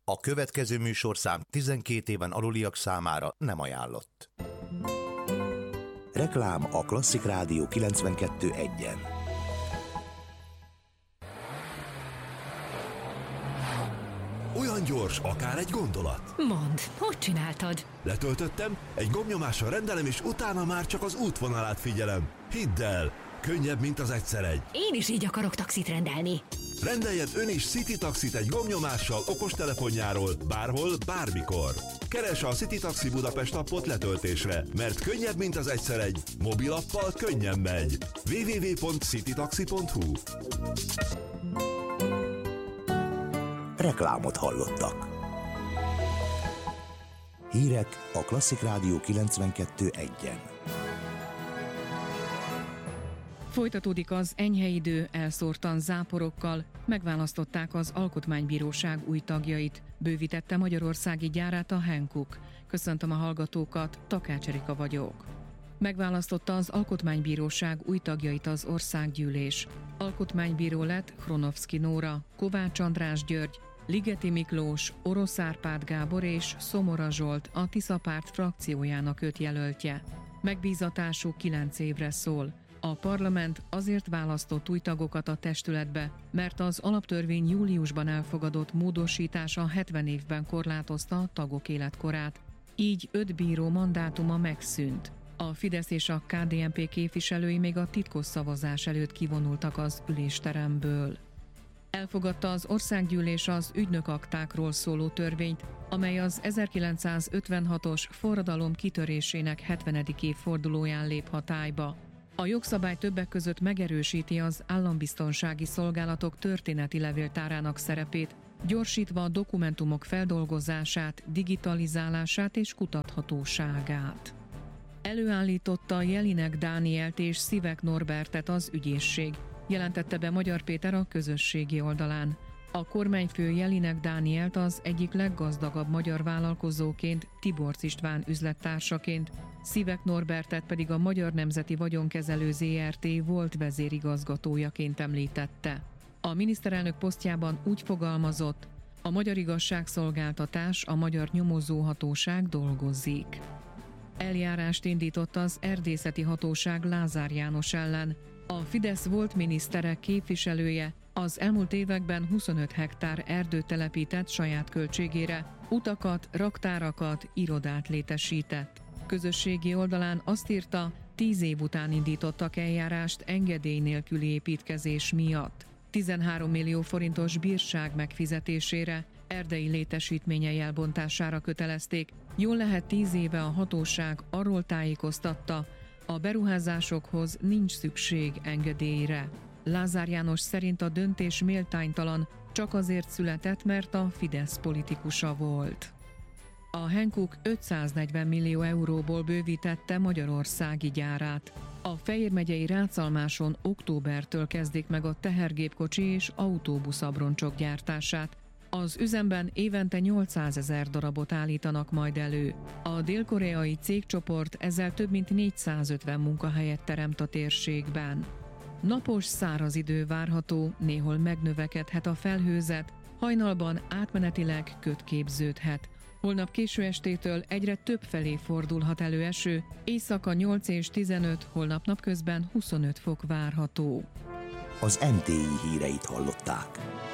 A következő műsorszám 12 éven aluliak számára nem ajánlott. Reklám a Klasszik Rádió 92.1-en. Olyan gyors, akár egy gondolat. Mondd, hogy csináltad? Letöltöttem, egy gombnyomással rendelem, és utána már csak az útvonalát figyelem. Hidd el, könnyebb, mint az egyszer egy. Én is így akarok taxit rendelni. Rendeljen ön is City Taxit egy gombnyomással okostelefonjáról, bárhol, bármikor. Keresse a City Taxi Budapest appot letöltésre, mert könnyebb, mint az egyszer egy. Mobilappal könnyen megy. www.citytaxi.hu. Reklámot hallottak. Hírek a Klasszik Rádió 92.1-en. Folytatódik az enyhe idő, elszórtan záporokkal, megválasztották az Alkotmánybíróság új tagjait, bővítette magyarországi gyárát a Hankook. Köszöntöm a hallgatókat, Takács Erika vagyok. Megválasztotta az Alkotmánybíróság új tagjait az Országgyűlés. Alkotmánybíró lett Hronovszky Nóra, Kovács András György, Ligeti Miklós, Orosz Árpád Gábor és Szomora Zsolt, a Tisza Párt frakciójának 5 jelöltje. Megbízatásuk 9 évre szól. A parlament azért választott új tagokat a testületbe, mert az alaptörvény júliusban elfogadott módosítása 70 évben korlátozta a tagok életkorát. Így 5 bíró mandátuma megszűnt. A Fidesz és a KDNP képviselői még a titkos szavazás előtt kivonultak az ülésteremből. Elfogadta az Országgyűlés az ügynökaktákról szóló törvényt, amely az 1956-os forradalom kitörésének 70. évfordulóján lép hatályba. A jogszabály többek között megerősíti az állambiztonsági szolgálatok történeti levéltárának szerepét, gyorsítva a dokumentumok feldolgozását, digitalizálását és kutathatóságát. Előállította Jelinek Dánielt és Szivek Norbertet az ügyészség, jelentette be Magyar Péter a közösségi oldalán. A kormányfő Jelinek Dánielt az egyik leggazdagabb magyar vállalkozóként, Tiborcs István üzlettársaként, Szivek Norbertet pedig a Magyar Nemzeti Vagyonkezelő Zrt. Volt vezérigazgatójaként említette. A miniszterelnök posztjában úgy fogalmazott, a magyar igazságszolgáltatás, a magyar nyomozóhatóság dolgozik. Eljárást indított az erdészeti hatóság Lázár János ellen. A Fidesz volt minisztere képviselője az elmúlt években 25 hektár erdőt telepített saját költségére, utakat, raktárakat, irodát létesített. Közösségi oldalán azt írta, 10 év után indítottak eljárást engedély nélküli építkezés miatt. 13 millió forintos bírság megfizetésére, erdei létesítményei elbontására kötelezték. Jól lehet 10 éve a hatóság arról tájékoztatta, a beruházásokhoz nincs szükség engedélyre. Lázár János szerint a döntés méltánytalan, csak azért született, mert a Fidesz politikusa volt. A Hankook 540 millió euróból bővítette magyarországi gyárát. A Fejér megyei Ráczalmáson októbertől kezdik meg a tehergépkocsi és autóbuszabroncsok gyártását. Az üzemben évente 800 000 darabot állítanak majd elő. A dél-koreai cégcsoport ezzel több mint 450 munkahelyet teremt a térségben. Napos, száraz idő várható, néhol megnövekedhet a felhőzet, hajnalban átmenetileg köd képződhet. Holnap késő estétől egyre több felé fordulhat elő eső, éjszaka 8 és 15, holnap napközben 25 fok várható. Az NTI híreit hallották.